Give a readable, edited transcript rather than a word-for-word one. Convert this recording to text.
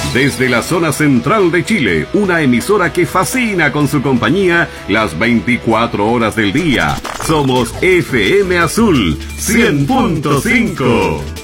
Desde la zona central de Chile, una emisora que fascina con su compañía las 24 horas del día. Somos FM Azul 100.5.